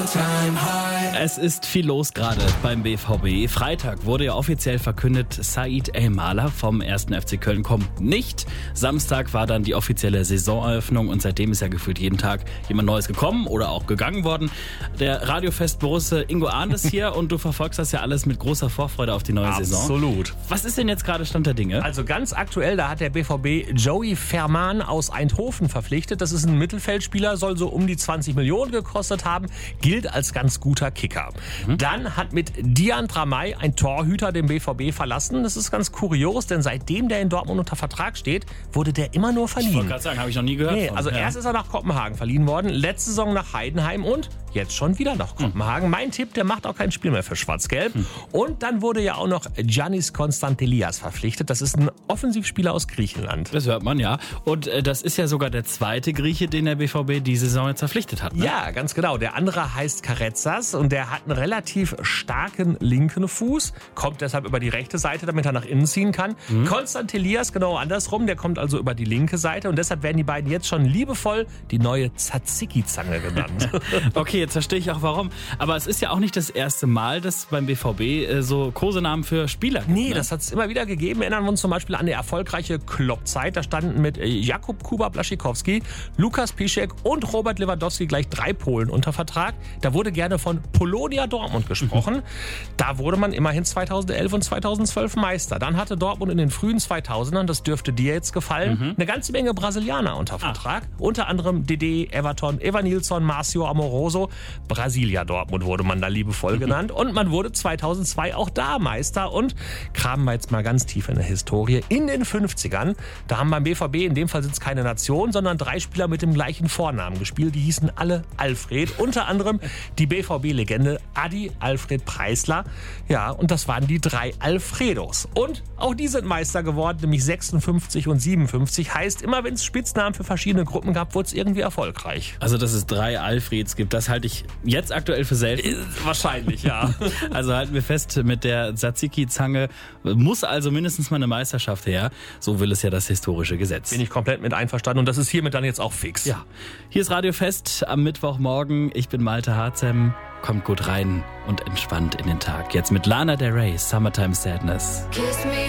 Es ist viel los gerade beim BVB. Freitag wurde ja offiziell verkündet, Said El-Mala vom 1. FC Köln kommt nicht. Samstag war dann die offizielle Saisoneröffnung und seitdem ist ja gefühlt jeden Tag jemand Neues gekommen oder auch gegangen worden. Der Radiofest-Borusse Ingo Ahn ist hier und du verfolgst das ja alles mit großer Vorfreude auf die neue Saison. Absolut. Was ist denn jetzt gerade Stand der Dinge? Also ganz aktuell, da hat der BVB Joey Verman aus Eindhoven verpflichtet. Das ist ein Mittelfeldspieler, soll so um die 20 Millionen gekostet haben, gilt als ganz guter Kicker. Dann hat mit Dian Dramay ein Torhüter den BVB verlassen. Das ist ganz kurios, denn seitdem der in Dortmund unter Vertrag steht, wurde der immer nur verliehen. Ich wollte gerade sagen, habe ich noch nie gehört. Nee, also erst ist er nach Kopenhagen verliehen worden, letzte Saison nach Heidenheim und jetzt schon wieder nach Kopenhagen. Mein Tipp, der macht auch kein Spiel mehr für Schwarz-Gelb. Und dann wurde ja auch noch Giannis Konstantelias verpflichtet. Das ist ein Offensivspieler aus Griechenland. Das hört man, ja. Und das ist ja sogar der zweite Grieche, den der BVB die Saison jetzt verpflichtet hat. Ne? Ja, ganz genau. Der andere heißt Karetsas und der hat einen relativ starken linken Fuß, kommt deshalb über die rechte Seite, damit er nach innen ziehen kann. Konstantelias genau andersrum, der kommt also über die linke Seite und deshalb werden die beiden jetzt schon liebevoll die neue Tzatziki-Zange genannt. Okay, jetzt verstehe ich auch warum. Aber es ist ja auch nicht das erste Mal, dass beim BVB so Kosenamen für Spieler gibt. Nee, ne? das hat es immer wieder gegeben. Erinnern wir uns zum Beispiel an die erfolgreiche Klopp-Zeit. Da standen mit Jakub Kuba-Blaszczykowski, Lukas Piszczek und Robert Lewandowski gleich 3 Polen unter Vertrag. Da wurde gerne von Polonia Dortmund gesprochen. Da wurde man immerhin 2011 und 2012 Meister. Dann hatte Dortmund in den frühen 2000ern, das dürfte dir jetzt gefallen, eine ganze Menge Brasilianer unter Vertrag. Unter anderem Dede, Everton, Evanilson, Marcio Amoroso. Brasilia Dortmund wurde man da liebevoll genannt. Und man wurde 2002 auch da Meister. Und kramen wir jetzt mal ganz tief in der Historie. In den 50ern, da haben beim BVB, in dem Fall sind es keine Nation, sondern 3 Spieler mit dem gleichen Vornamen gespielt. Die hießen alle Alfred. Unter anderem die BVB-Legende Adi Alfred Preisler. Ja, und das waren die 3 Alfredos. Und auch die sind Meister geworden, nämlich 56 und 57. Heißt, immer wenn es Spitznamen für verschiedene Gruppen gab, wurde es irgendwie erfolgreich. Also, dass es 3 Alfreds gibt, das halte ich jetzt aktuell für selten. Wahrscheinlich, ja. Also halten wir fest, mit der Tzatziki-Zange muss also mindestens mal eine Meisterschaft her. So will es ja das historische Gesetz. Bin ich komplett mit einverstanden und das ist hiermit dann jetzt auch fix. Ja, hier ist Radiofest am Mittwochmorgen. Ich bin Malte Harzem. Kommt gut rein und entspannt in den Tag. Jetzt mit Lana Del Rey, Summertime Sadness.